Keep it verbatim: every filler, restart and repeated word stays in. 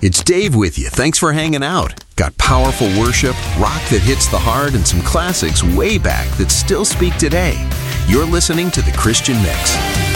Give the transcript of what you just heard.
It's Dave with you. Thanks for hanging out. Got powerful worship, rock that hits the heart, and some classics way back that still speak today. You're listening to The Christian Mix.